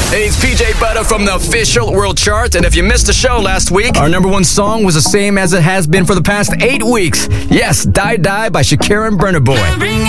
Hey, it's PJ Butter from the official world chart. And if you missed the show last week, our number one song was the same as it has been for the past 8 weeks. Yes, Die Die by Shakira and Burna Boy.